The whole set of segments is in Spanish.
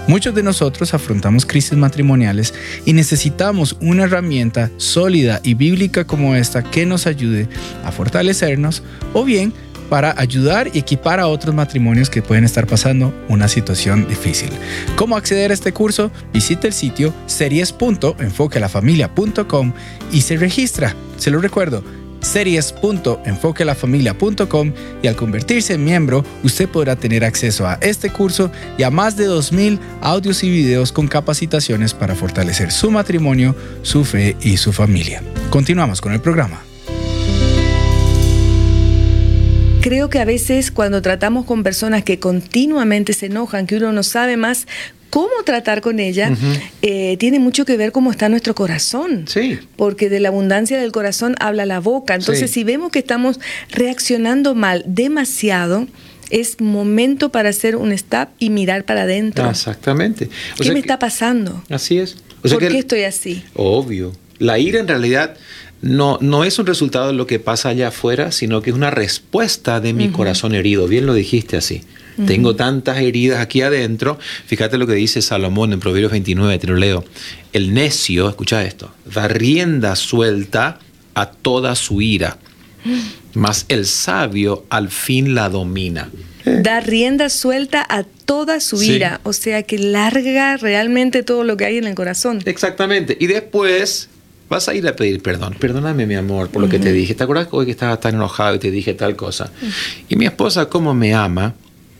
Muchos de nosotros afrontamos crisis matrimoniales y necesitamos una herramienta sólida y bíblica como esta que nos ayude a fortalecernos o bien para ayudar y equipar a otros matrimonios que pueden estar pasando una situación difícil. ¿Cómo acceder a este curso? Visite el sitio series.enfoquealafamilia.com y se registra. Se lo recuerdo, series.enfoquealafamilia.com, y al convertirse en miembro, usted podrá tener acceso a este curso y a más de 2,000 audios y videos con capacitaciones para fortalecer su matrimonio, su fe y su familia. Continuamos con el programa. Creo que a veces cuando tratamos con personas que continuamente se enojan, que uno no sabe más cómo tratar con ella, tiene mucho que ver cómo está nuestro corazón. Sí. Porque de la abundancia del corazón habla la boca. Entonces, si vemos que estamos reaccionando mal demasiado, es momento para hacer un stop y mirar para adentro. Exactamente. ¿Qué me está pasando? Así es. ¿Por qué estoy así? Obvio. La ira en realidad no es un resultado de lo que pasa allá afuera, sino que es una respuesta de mi corazón herido. Bien lo dijiste así. Tengo tantas heridas aquí adentro. Fíjate lo que dice Salomón en Proverbios 29, te lo leo. El necio, escucha esto, da rienda suelta a toda su ira, mas el sabio al fin la domina. Da rienda suelta a toda su ira, o sea que larga realmente todo lo que hay en el corazón. Exactamente. Y después vas a ir a pedir perdón. Perdóname, mi amor, por lo que te dije. ¿Te acuerdas hoy que estaba tan enojado y te dije tal cosa? Y mi esposa, cómo me ama,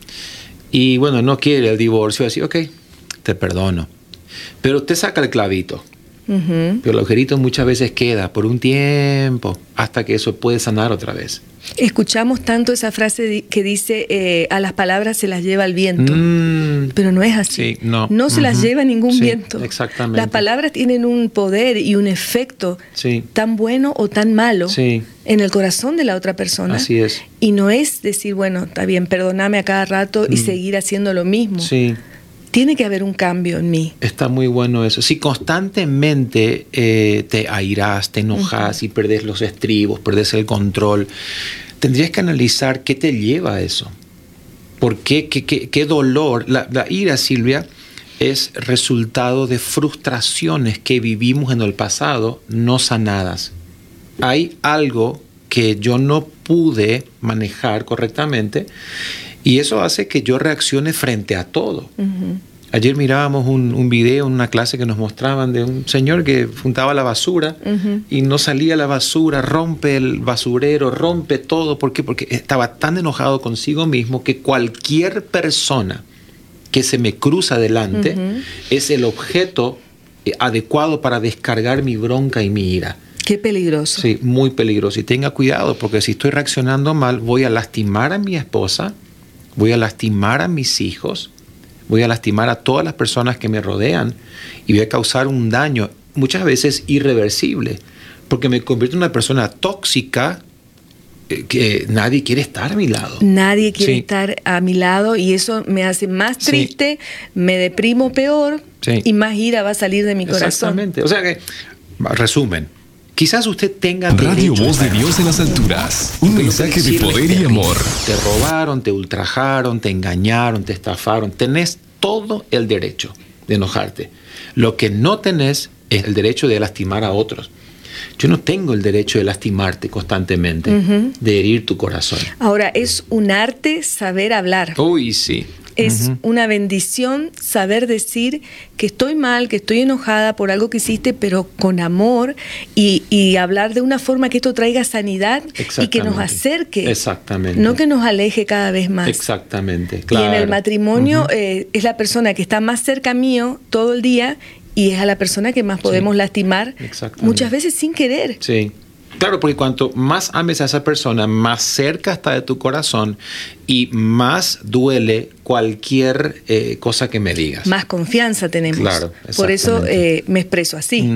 y bueno, no quiere el divorcio, así, ok, te perdono. Pero te saca el clavito. Pero el agujerito muchas veces queda por un tiempo hasta que eso puede sanar otra vez. Escuchamos tanto esa frase que dice, a las palabras se las lleva el viento. Pero no es así. Sí, no. No se las lleva ningún viento. Exactamente. Las palabras tienen un poder y un efecto tan bueno o tan malo en el corazón de la otra persona. Así es. Y no es decir, bueno, está bien, perdóname a cada rato y seguir haciendo lo mismo. Sí. Tiene que haber un cambio en mí. Está muy bueno eso. Si constantemente te airás, te enojas y perdés los estribos, perdés el control, tendrías que analizar qué te lleva a eso. ¿Por qué? ¿Qué dolor? La ira, Silvia, es resultado de frustraciones que vivimos en el pasado no sanadas. Hay algo que yo no pude manejar correctamente y eso hace que yo reaccione frente a todo. Ayer mirábamos un video, una clase que nos mostraban de un señor que juntaba la basura y no salía la basura, rompe el basurero, rompe todo. ¿Por qué? Porque estaba tan enojado consigo mismo que cualquier persona que se me cruza delante es el objeto adecuado para descargar mi bronca y mi ira. Qué peligroso. Sí, muy peligroso. Y tenga cuidado, porque si estoy reaccionando mal, voy a lastimar a mi esposa, voy a lastimar a mis hijos, voy a lastimar a todas las personas que me rodean y voy a causar un daño, muchas veces irreversible, porque me convierto en una persona tóxica que nadie quiere estar a mi lado. Nadie quiere estar a mi lado y eso me hace más triste, me deprimo peor y más ira va a salir de mi corazón. Exactamente. O sea que, resumen, quizás usted tenga Radio Voz de Dios en las alturas. Un mensaje de poder y amor. Te robaron, te ultrajaron, te engañaron, te estafaron. Tenés todo el derecho de enojarte. Lo que no tenés es el derecho de lastimar a otros. Yo no tengo el derecho de lastimarte constantemente, de herir tu corazón. Ahora, es un arte saber hablar. Uy, sí. Es una bendición saber decir que estoy mal, que estoy enojada por algo que hiciste, pero con amor y hablar de una forma que esto traiga sanidad y que nos acerque. Exactamente. No que nos aleje cada vez más. Exactamente, claro. Y en el matrimonio es la persona que está más cerca mío todo el día y es a la persona que más podemos lastimar muchas veces sin querer. Sí. Claro, porque cuanto más ames a esa persona, más cerca está de tu corazón y más duele cualquier cosa que me digas. Más confianza tenemos. Claro, por eso me expreso así.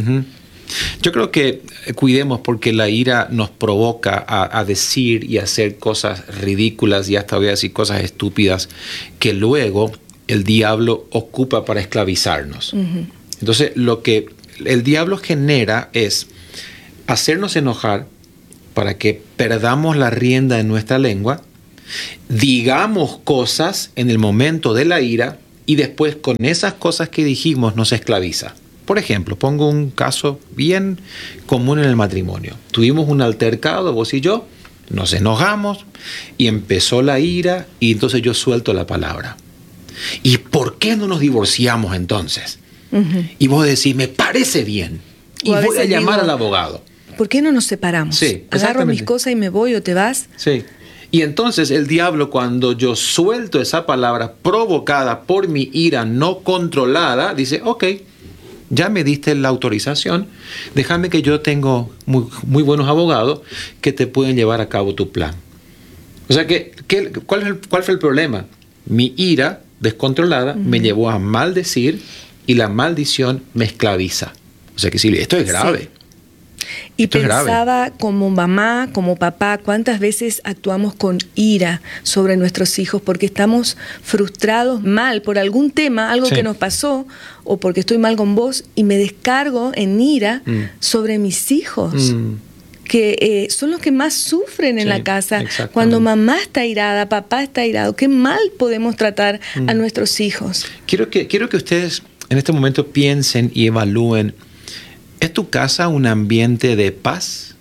Yo creo que cuidemos porque la ira nos provoca a decir y hacer cosas ridículas y hasta voy a decir cosas estúpidas que luego el diablo ocupa para esclavizarnos. Entonces, lo que el diablo genera es hacernos enojar para que perdamos la rienda en nuestra lengua, digamos cosas en el momento de la ira y después con esas cosas que dijimos nos esclaviza. Por ejemplo, pongo un caso bien común en el matrimonio. Tuvimos un altercado, vos y yo, nos enojamos y empezó la ira y entonces yo suelto la palabra. ¿Y por qué no nos divorciamos entonces? Y vos decís, me parece bien. Y voy a llamar al abogado. ¿Por qué no nos separamos? Sí, agarro mis cosas y me voy o te vas. Sí. Y entonces el diablo, cuando yo suelto esa palabra provocada por mi ira no controlada, dice, ok, ya me diste la autorización, déjame que yo tengo muy buenos abogados que te pueden llevar a cabo tu plan. O sea, ¿cuál fue el problema? Mi ira descontrolada me llevó a maldecir y la maldición me esclaviza. O sea que Silvia, esto es grave. Sí. Y pensaba como mamá, como papá, cuántas veces actuamos con ira sobre nuestros hijos porque estamos frustrados mal por algún tema, algo que nos pasó, o porque estoy mal con vos y me descargo en ira sobre mis hijos. Que son los que más sufren en la casa. Cuando mamá está irada, papá está irado, qué mal podemos tratar a nuestros hijos. Quiero que ustedes en este momento piensen y evalúen. ¿Es tu casa un ambiente de paz?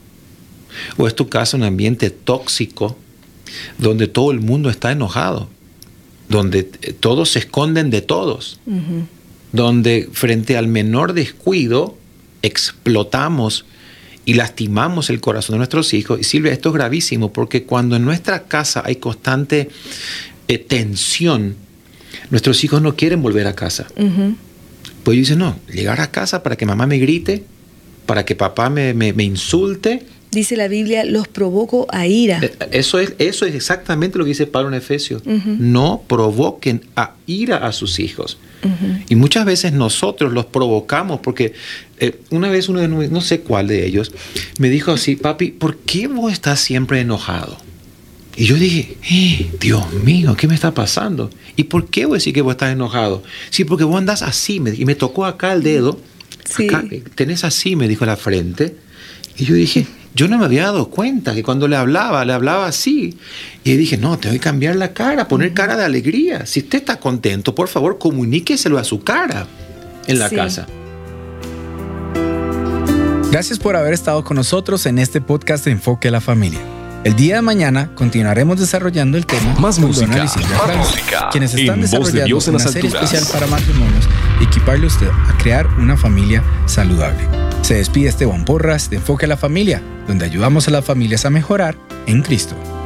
¿O es tu casa un ambiente tóxico donde todo el mundo está enojado? Donde todos se esconden de todos. Donde frente al menor descuido explotamos y lastimamos el corazón de nuestros hijos. Y Silvia, esto es gravísimo porque cuando en nuestra casa hay constante tensión, nuestros hijos no quieren volver a casa. Pues yo dice, no, llegar a casa para que mamá me grite, para que papá me insulte. Dice la Biblia, los provoco a ira. Eso es exactamente lo que dice Pablo en Efesios. No provoquen a ira a sus hijos. Y muchas veces nosotros los provocamos porque una vez uno de no sé cuál de ellos me dijo así, papi, ¿por qué vos estás siempre enojado? Y yo dije, Dios mío, ¿qué me está pasando? ¿Y por qué voy a decir que vos estás enojado? Sí, porque vos andás así. Y me tocó acá el dedo. Sí. Acá, tenés así, me dijo la frente. Y yo dije, yo no me había dado cuenta que cuando le hablaba así. Y dije, no, tengo que cambiar la cara, poner cara de alegría. Si usted está contento, por favor, comuníqueselo a su cara en la casa. Gracias por haber estado con nosotros en este podcast de Enfoque a la Familia. El día de mañana continuaremos desarrollando el tema más música, quienes están desarrollando una serie especial para matrimonios y equiparle a usted a crear una familia saludable. Se despide Esteban Porras de Enfoque a la Familia, donde ayudamos a las familias a mejorar en Cristo.